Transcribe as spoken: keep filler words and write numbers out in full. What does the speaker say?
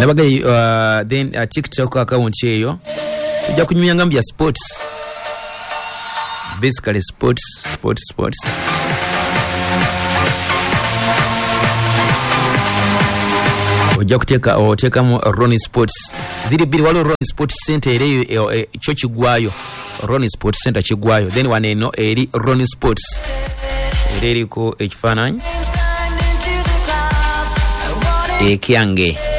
nabaga uh, then uh, TikTok account eyo tujja kunyumya ngambya sports, basically sports sports sports ojja kuteeka oteekamu Ronnie Sports ziri bbiri. Waliwo Ronnie Sports Center eyo ekyo kigwayo, Ronnie Sports Center kigwayo, then wane eno eri Ronnie Sports era eriko ekifaananyi ekyange.